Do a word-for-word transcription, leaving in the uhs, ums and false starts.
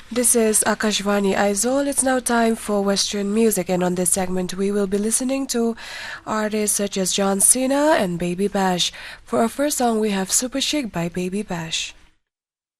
This is Akashvani Aizol. It's now time for Western music, and on this segment, we will be listening to artists such as John Cena and Baby Bash. For our first song, we have Super Chic by Baby Bash.